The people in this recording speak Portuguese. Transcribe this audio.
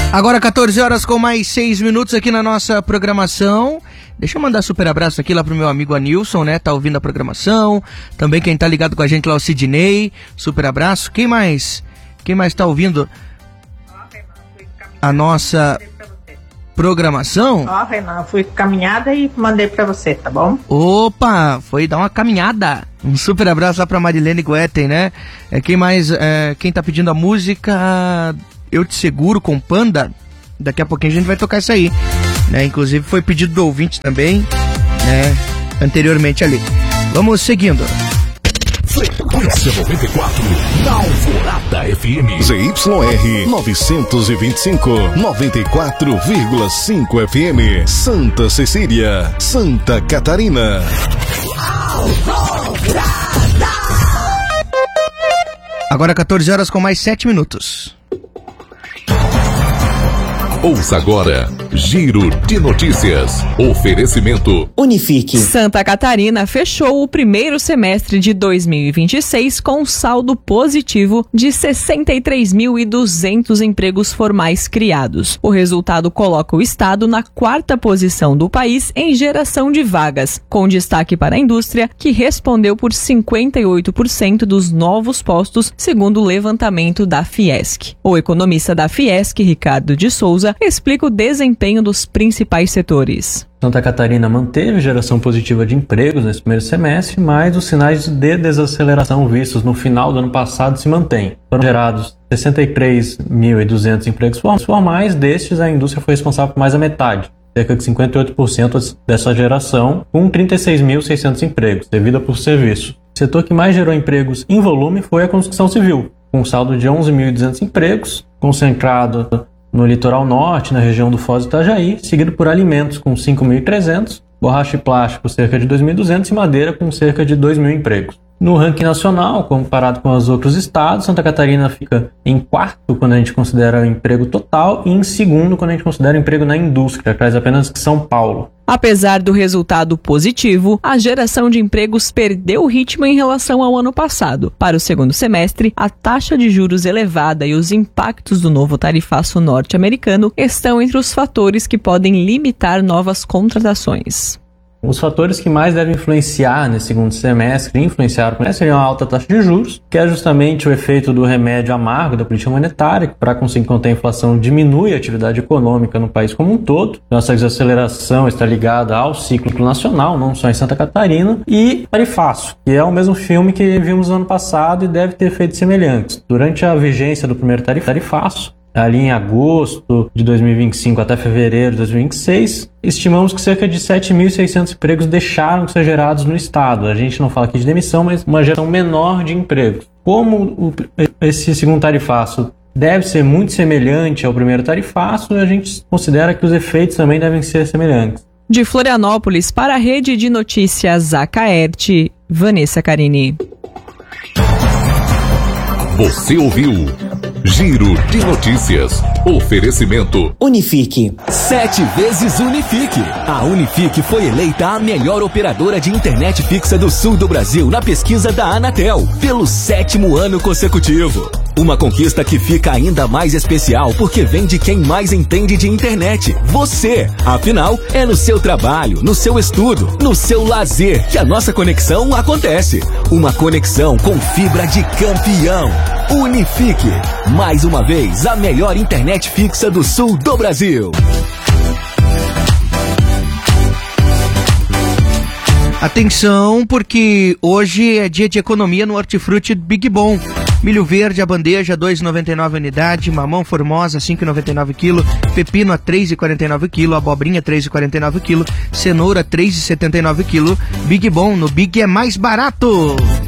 Agora 14 horas com mais 6 minutos aqui na nossa programação. Deixa eu mandar super abraço aqui lá pro meu amigo Anilson, né? Tá ouvindo a programação. Também quem tá ligado com a gente lá, o Sidney. Super abraço. Quem mais? Quem mais tá ouvindo a nossa programação? Ó, Renan, fui caminhada e mandei pra você, tá bom? Opa, foi dar uma caminhada. Um super abraço lá pra Marilene Goetten, né? Quem mais? Quem tá pedindo a música Eu Te Seguro com Panda? Daqui a pouquinho a gente vai tocar isso aí, né? Inclusive foi pedido do ouvinte também, né? Anteriormente ali. Vamos seguindo. Frequência 94, na Alvorada FM. ZYR 925, 94,5 FM. Santa Cecília, Santa Catarina. Agora 14 horas com mais 7 minutos. Ouça agora, Giro de Notícias. Oferecimento Unifique. Santa Catarina fechou o primeiro semestre de 2026 com saldo positivo de 63.200 empregos formais criados. O resultado coloca o estado na 4ª posição do país em geração de vagas, com destaque para a indústria, que respondeu por 58% dos novos postos, segundo o levantamento da Fiesc. O economista da Fiesc, Ricardo de Souza, explica o desempenho dos principais setores. Santa Catarina manteve geração positiva de empregos nesse primeiro semestre, mas os sinais de desaceleração vistos no final do ano passado se mantêm. Foram gerados 63.200 empregos formais, destes a indústria foi responsável por mais da metade, cerca de 58% dessa geração, com 36.600 empregos, servida por serviço. O setor que mais gerou empregos em volume foi a construção civil, com um saldo de 11.200 empregos, concentrado no litoral norte, na região do Foz do Itajaí, seguido por alimentos com 5.300, borracha e plástico cerca de 2.200 e madeira com cerca de 2.000 empregos. No ranking nacional, comparado com os outros estados, Santa Catarina fica em 4º quando a gente considera o emprego total e em 2º quando a gente considera o emprego na indústria, atrás apenas de São Paulo. Apesar do resultado positivo, a geração de empregos perdeu o ritmo em relação ao ano passado. Para o segundo semestre, a taxa de juros elevada e os impactos do novo tarifaço norte-americano estão entre os fatores que podem limitar novas contratações. Os fatores que mais devem influenciar nesse segundo semestre, seriam a alta taxa de juros, que é justamente o efeito do remédio amargo da política monetária, que para conseguir conter a inflação diminui a atividade econômica no país como um todo. Nossa desaceleração está ligada ao ciclo nacional, não só em Santa Catarina, e tarifaço, que é o mesmo filme que vimos no ano passado e deve ter efeitos semelhantes. Durante a vigência do primeiro tarifaço, ali em agosto de 2025 até fevereiro de 2026, estimamos que cerca de 7.600 empregos deixaram de ser gerados no estado. A gente não fala aqui de demissão, mas uma geração menor de empregos. Como esse segundo tarifaço deve ser muito semelhante ao primeiro tarifaço, a gente considera que os efeitos também devem ser semelhantes. De Florianópolis para a Rede de Notícias Acaerte, Vanessa Carini. Você ouviu Giro de Notícias. Oferecimento Unifique. 7 vezes Unifique. A Unifique foi eleita a melhor operadora de internet fixa do sul do Brasil na pesquisa da Anatel, pelo 7º ano consecutivo. Uma conquista que fica ainda mais especial porque vem de quem mais entende de internet, você. Afinal, é no seu trabalho, no seu estudo, no seu lazer que a nossa conexão acontece. Uma conexão com fibra de campeão. Unifique. Mais uma vez, a melhor internet fixa do sul do Brasil. Atenção, porque hoje é dia de economia no Hortifruti Big Bom. Milho verde, a bandeja, R$ 2,99 a unidade. Mamão formosa, R$ 5,99 kg. Pepino a R$ 3,49 kg. Abobrinha, R$ 3,49 kg. Cenoura, R$ 3,79 kg. Big Bom, no Big é mais barato.